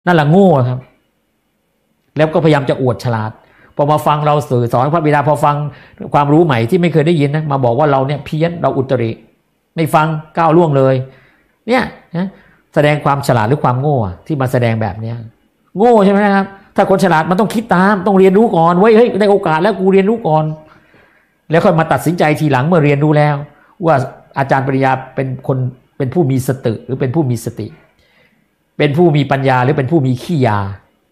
นั่นแหละโง่ครับแล้วก็พยายามจะอวดฉลาดพอมาฟังเราสื่อสอนพระบิดาพอฟังความรู้ใหม่ที่ไม่เคยได้ยินนะมาบอกว่าเราเนี่ยเพี้ยนเราอุตริไม่ฟังก้าวล่วงเลยเนี่ยนะแสดงความฉลาดหรือความโง่ที่มาแสดงแบบเนี้ยโง่ใช่ไหมครับถ้าคนฉลาดมันต้องคิดตามต้องเรียนรู้ก่อนเว้ยเฮ้ยได้โอกาสแล้วกูเรียนรู้ก่อนแล้วค่อยมาตัดสินใจทีหลังเมื่อเรียนรู้แล้วว่าอาจารย์ปริญญาเป็นผู้มีสติหรือเป็นผู้มีสติเป็นผู้มีปัญญาหรือเป็นผู้มีขี้ยา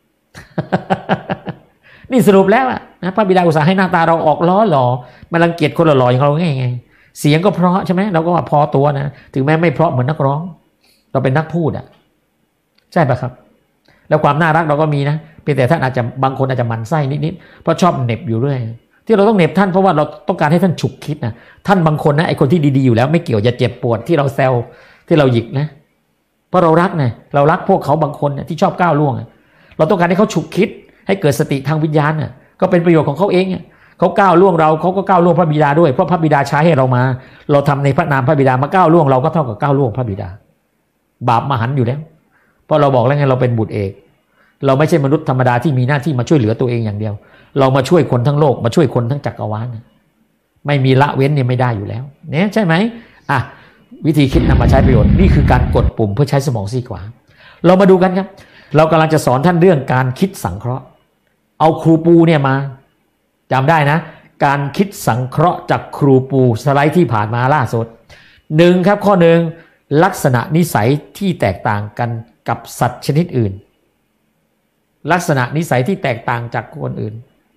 นี่สรุปแล้วนะพระบิดาอุตส่าห์ให้หน้าตาเราออกล้อหล่อมารังเกียจคนหล่อๆอย่างเราไงเสียงก็เพราะใช่ไหมเราก็ว่าพอตัวนะถึงแม้ไม่เพราะเหมือนนักร้องเราเป็นนักพูดใช่ปะครับแล้วความน่ารักเราก็มีนะเพียงแต่ท่านอาจจะบางคนอาจจะหมั่นไส้นิดๆเพราะชอบเหน็บอยู่เรื่อยที่เราต้องเหน็บท่านเพราะว่าเราต้องการให้ท่านฉุกคิดนะท่านบางคนนะไอ้คนที่ดีๆอยู่แล้วไม่เกี่ยวจะเจ็บปวดที่เราแซวที่เราหยิกนะเพราะเรารักนะเรารักพวกเขาบางคนที่ชอบก้าวล่วงเราต้องการให้เขาฉุกคิดให้เกิดสติทางวิญญาณก็เป็นประโยชน์ของเขาเองเขาก้าวล่วงเราเขาก็ก้าวล่วงพระบิดาด้วยเพราะพระบิดาใช้ให้เรามาเราทำในพระนามพระบิดามาก้าวล่วงเราก็เท่ากับก้าวล่วงพระบิดาบาปมหันต์อยู่แล้วเพราะเราบอกแล้วไงเราเป็นบุตรเอกเราไม่ใช่มนุษย์ธรรมดาที่มีหน้าที่มาช่วยเหลือตัวเองอย่างเดียวเรามาช่วยคนทั้งโลกมาช่วยคนทั้งจักรวาลไม่มีละเว้นเนี่ยไม่ได้อยู่แล้วเนี่ยใช่ไหมวิธีคิดนำมาใช้ประโยชน์นี่คือการกดปุ่มเพื่อใช้สมองซีกขวาเรามาดูกันครับเรากำลังจะสอนท่านเรื่องการคิดสังเคราะห์เอาครูปูเนี่ยมาจำได้นะการคิดสังเคราะห์จากครูปูสไลด์ที่ผ่านมาล่าสุด1ครับข้อ1ลักษณะนิสัยที่แตกต่างกันกับสัตว์ชนิดอื่นลักษณะนิสัยที่แตกต่างจากคนอื่น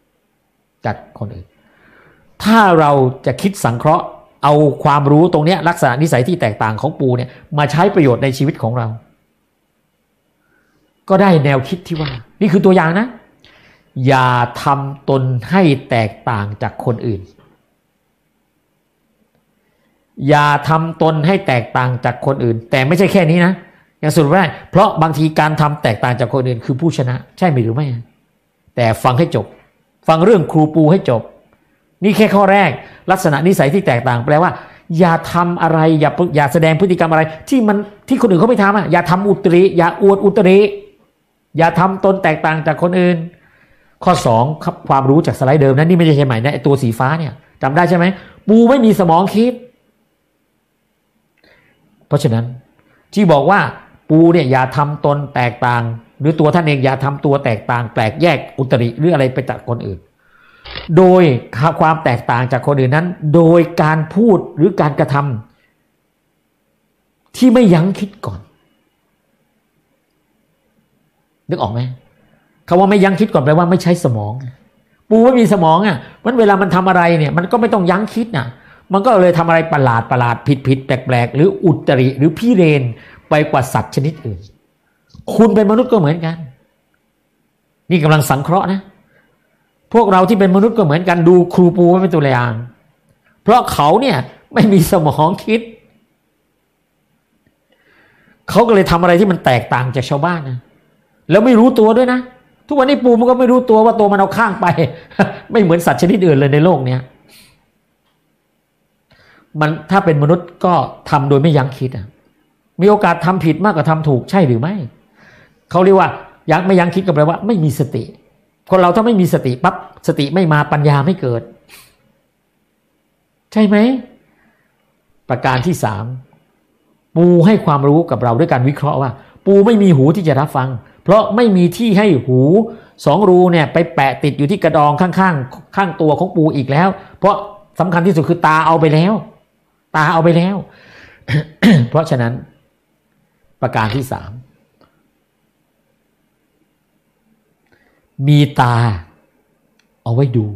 ถ้าเราจะคิดสังเคราะห์เอาความรู้ตรงนี้ลักษณะนิสัยที่แตกต่างของปูเนี่ยมาใช้ประโยชน์ในชีวิตของเราก็ได้แนวคิดที่ว่านี่คือตัวอย่างนะอย่าทำตนให้แตกต่างจากคนอื่นอย่าทำตนให้แตกต่างจากคนอื่นแต่ไม่ใช่แค่นี้นะอย่างสุดว่าเพราะบางทีการทำแตกต่างจากคนอื่นคือผู้ชนะใช่ไหมหรือไม่แต่ฟังให้จบฟังเรื่องครูปูให้จบนี่แค่ข้อแรกลักษณะนิสัยที่แตกต่างแปลว่าอย่าทำอะไรอย่าแสดงพฤติกรรมอะไรที่คนอื่นเขาไม่ทำอย่าทำอุตริอย่าอวดอุตริอย่าทำตนแตกต่างจากคนอื่นข้อ2ครับความรู้จากสไลด์เดิมนั้นนี่ไม่ใช่ใหม่นะไอ้ตัวสีฟ้าเนี่ยจำได้ใช่ไหมปูไม่มีสมองคิดเพราะฉะนั้นที่บอกว่าปูเนี่ยอย่าทำตนแตกต่างหรือตัวท่านเองอย่าทำตัวแตกต่างแปลกแยกอุตริหรืออะไรไปจากคนอื่นโดยความแตกต่างจากคนอื่นนั้นโดยการพูดหรือการกระทำที่ไม่ยั้งคิดก่อนนึกออกไหมคำว่าไม่ยั้งคิดก่อนแปลว่าไม่ใช้สมองปูไม่มีสมองมันเวลามันทำอะไรเนี่ยมันก็ไม่ต้องยั้งคิดมันก็เลยทำอะไรประหลาดผิดแปลกหรืออุตริหรือพิเรนไปกว่าสัตว์ชนิดอื่นคุณเป็นมนุษย์ก็เหมือนกันนี่กำลังสังเคราะห์นะพวกเราที่เป็นมนุษย์ก็เหมือนกันดูครูปูไว้เป็นตัวอย่างเพราะเขาเนี่ยไม่มีสมองคิดเขาก็เลยทำอะไรที่มันแตกต่างจากชาวบ้านนะแล้วไม่รู้ตัวด้วยนะทุกวันนี้ปูมันก็ไม่รู้ตัวว่าตัวมันเอาข้างไป ไม่เหมือนสัตว์ชนิดอื่นเลยในโลกเนี้ยมันถ้าเป็นมนุษย์ก็ทำโดยไม่ยั้งคิดมีโอกาสทำผิดมากกว่าทำถูกใช่หรือไม่เขาเรียกว่าไม่ยั้งคิดก็แปลว่าไม่มีสติคนเราถ้าไม่มีสติปั๊บสติไม่มาปัญญาไม่เกิดใช่ไหมประการที่3ปูให้ความรู้กับเราด้วยการวิเคราะห์ว่าปูไม่มีหูที่จะรับฟังเพราะไม่มีที่ให้หู2รูเนี่ยไปแปะติดอยู่ที่กระดองข้างตัวของปูอีกแล้วเพราะสำคัญที่สุดคือตาเอาไปแล้ว เพราะฉะนั้นประการที่3มีตาเอาไว้ดู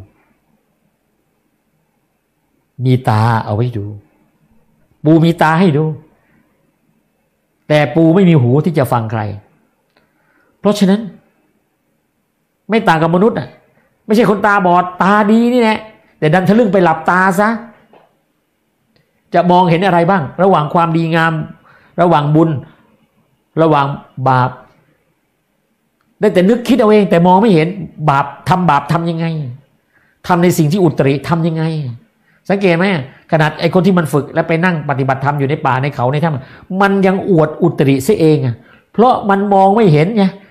ปูมีตาให้ดูแต่ปูไม่มีหูที่จะฟังใครเพราะฉะนั้นไม่ต่างกับมนุษย์ไม่ใช่คนตาบอดตาดีนี่แหละแต่ดันทะลึ่งไปหลับตาซะจะมองเห็นอะไรบ้างระหว่างความดีงามระหว่างบุญระหว่างบาปได้แต่นึกคิดเอาเองแต่มองไม่เห็นบาปทำยังไงทำในสิ่งที่อุตริทำยังไงสังเกตไหมขนาดไอ้คนที่มันฝึกแล้วไปนั่งปฏิบัติธรรมอยู่ในป่าในเขาในถ้ำมันยังอวดอุตริซะเองเพราะมันมองไม่เห็นไง